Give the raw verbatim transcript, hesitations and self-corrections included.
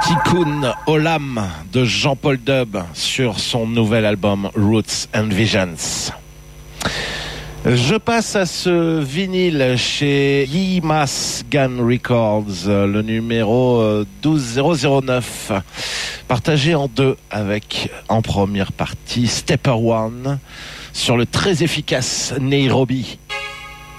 Tikkun Olam de Jean-Paul Dub sur son nouvel album Roots and Visions. Je passe à ce vinyle chez Yimas Gan Records, le numéro douze zéro zéro neuf, partagé en deux avec en première partie Stepper One sur le très efficace Nairobi.